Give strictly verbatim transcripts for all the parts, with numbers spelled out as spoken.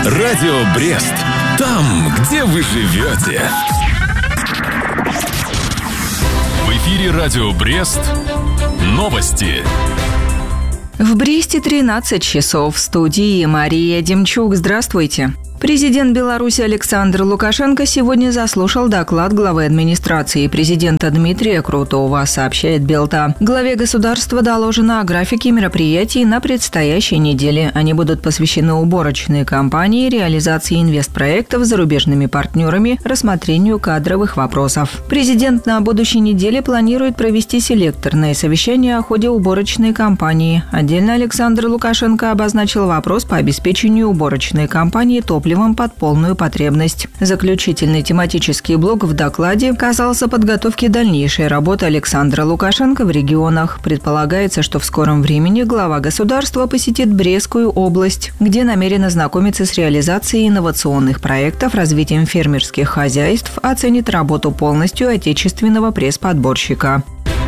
Радио Брест. Там, где вы живете. В эфире Радио Брест. Новости. В Бресте тринадцать часов. В студии Мария Демчук. Здравствуйте. Президент Беларуси Александр Лукашенко сегодня заслушал доклад главы администрации президента Дмитрия Крутова, сообщает Белта. Главе государства доложено о графике мероприятий на предстоящей неделе. Они будут посвящены уборочной кампании, реализации инвестпроектов с зарубежными партнерами, рассмотрению кадровых вопросов. Президент на будущей неделе планирует провести селекторное совещание о ходе уборочной кампании. Отдельно Александр Лукашенко обозначил вопрос по обеспечению уборочной кампании топливом под полную потребность. Заключительный тематический блок в докладе касался подготовки дальнейшей работы Александра Лукашенко в регионах. Предполагается, что в скором времени глава государства посетит Брестскую область, где намерен ознакомиться с реализацией инновационных проектов, развитием фермерских хозяйств, оценит работу полностью отечественного пресс-подборщика.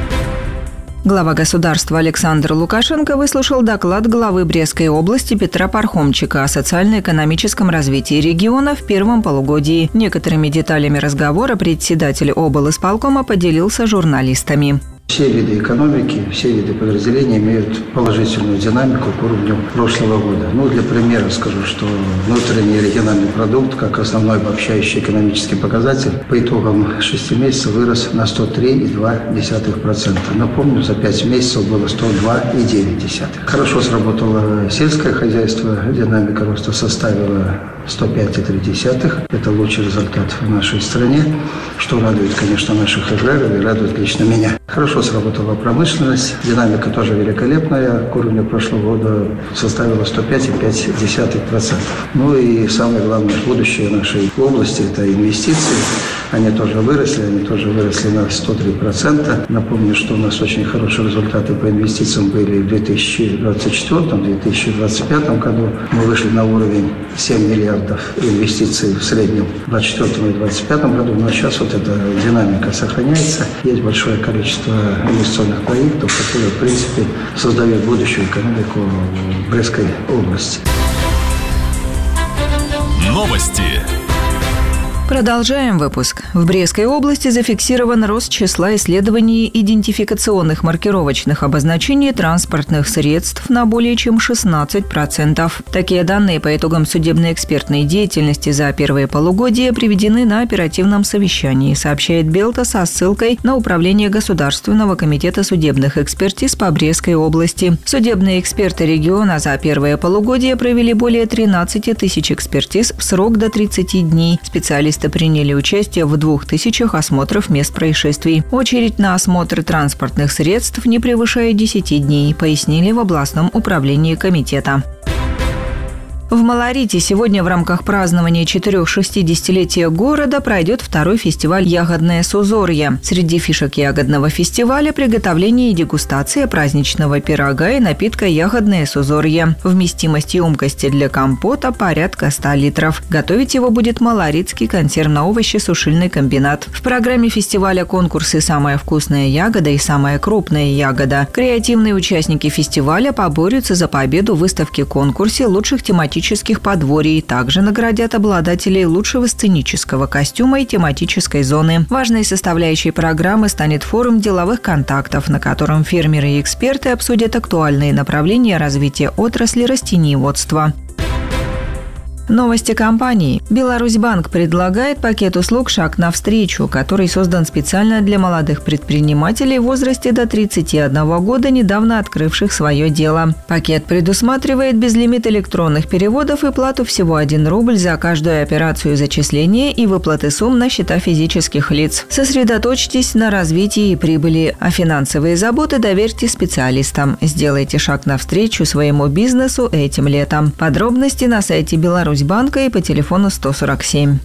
Глава государства Александр Лукашенко выслушал доклад главы Брестской области Петра Пархомчика о социально-экономическом развитии региона в первом полугодии. Некоторыми деталями разговора председатель облисполкома поделился с журналистами. Все виды экономики, все виды подразделений имеют положительную динамику к уровню прошлого года. Ну, для примера скажу, что внутренний региональный продукт, как основной обобщающий экономический показатель, по итогам шести месяцев вырос на сто три и два десятых процента. Напомню, за пять месяцев было сто два и девять десятых. Хорошо сработало сельское хозяйство, динамика роста составила сто пять и три десятых. Это лучший результат в нашей стране, что радует, конечно, наших аграров и радует лично меня. Хорошо сработала промышленность, динамика тоже великолепная, к уровню прошлого года составила сто пять и пять десятых процента. Ну и самое главное, будущее нашей области – это инвестиции. Они тоже выросли, они тоже выросли на сто три процента. Напомню, что у нас очень хорошие результаты по инвестициям были в две тысячи двадцать четвёртом - две тысячи двадцать пятом году. Мы вышли на уровень семь миллиардов инвестиций в среднем в двадцать четвёртом и двадцать пятом году. Но сейчас вот эта динамика сохраняется. Есть большое количество инвестиционных проектов, которые, в принципе, создают будущую экономику в Брестской области. Новости. Продолжаем выпуск. В Брестской области зафиксирован рост числа исследований идентификационных маркировочных обозначений транспортных средств на более чем шестнадцать процентов. Такие данные по итогам судебно-экспертной деятельности за первое полугодие приведены на оперативном совещании, сообщает Белта со ссылкой на Управление Государственного комитета судебных экспертиз по Брестской области. Судебные эксперты региона за первое полугодие провели более тринадцати тысяч экспертиз в срок до тридцати дней. Специалисты приняли участие в двух тысячах осмотров мест происшествий. Очередь на осмотр транспортных средств не превышает десяти дней, пояснили в областном управлении комитета. В Малорите сегодня в рамках празднования четырёх-шестидесятилетия города пройдет второй фестиваль «Ягодное Сузорье». Среди фишек ягодного фестиваля – приготовление и дегустация праздничного пирога и напитка «Ягодное Сузорье». Вместимость емкости для компота порядка ста литров. Готовить его будет Малоритский консервно-овощесушильный комбинат. В программе фестиваля конкурсы «Самая вкусная ягода» и «Самая крупная ягода». Креативные участники фестиваля поборются за победу в выставке-конкурсе лучших тематических подворий. Также наградят обладателей лучшего сценического костюма и тематической зоны. Важной составляющей программы станет форум деловых контактов, на котором фермеры и эксперты обсудят актуальные направления развития отрасли растениеводства. Новости компании. Беларусьбанк предлагает пакет услуг «Шаг навстречу», который создан специально для молодых предпринимателей в возрасте до тридцати одного года, недавно открывших свое дело. Пакет предусматривает безлимит электронных переводов и плату всего один рубль за каждую операцию зачисления и выплаты сумм на счета физических лиц. Сосредоточьтесь на развитии и прибыли, а финансовые заботы доверьте специалистам. Сделайте шаг навстречу своему бизнесу этим летом. Подробности на сайте Беларусь банка и по телефону сто сорок семь.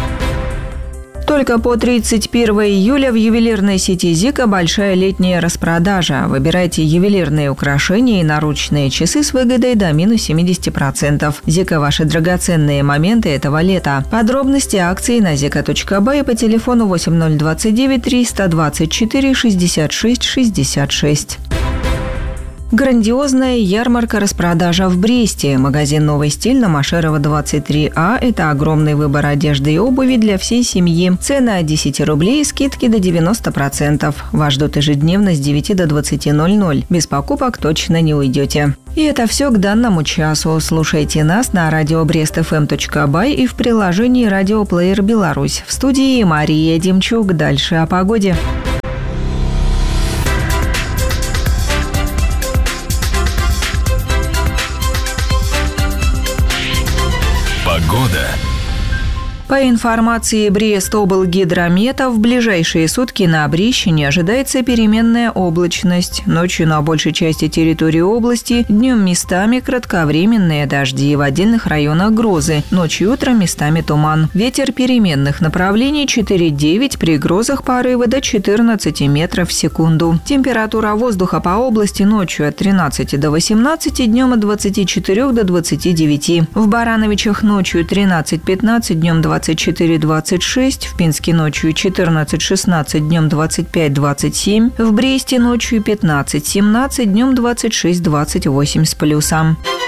Только по тридцать первого июля в ювелирной сети «Зика» большая летняя распродажа. Выбирайте ювелирные украшения и наручные часы с выгодой до минус семьдесят процентов. «Зика» – ваши драгоценные моменты этого лета. Подробности акции на зика точка бай и по телефону восемь ноль двадцать девять триста двадцать четыре шестьдесят шесть шестьдесят шесть. Грандиозная ярмарка-распродажа в Бресте. Магазин «Новый стиль» на Машерова двадцать три А – это огромный выбор одежды и обуви для всей семьи. Цены от десяти рублей, скидки до девяноста процентов. Вас ждут ежедневно с девяти до двадцати ноль-ноль. Без покупок точно не уйдете. И это все к данному часу. Слушайте нас на радио брест эф эм точка бай и в приложении «Радиоплеер Беларусь». В студии Мария Демчук. Дальше о погоде. Погода. По информации Брест-облгидромета, в ближайшие сутки на Брещине ожидается переменная облачность. Ночью на большей части территории области, днем местами кратковременные дожди, в отдельных районах грозы. Ночью и утром местами туман. Ветер переменных направлений четыре-девять, при грозах порывы до четырнадцати метров в секунду. Температура воздуха по области ночью от тринадцати до восемнадцати, днем от двадцати четырёх до двадцати девяти. В Барановичах ночью тринадцать-пятнадцать, днем двадцать четыре двадцать шесть, в Пинске ночью четырнадцать шестнадцать, днем двадцать пять двадцать семь, в Бресте ночью пятнадцать семнадцать, днем двадцать шесть двадцать восемь с плюсом.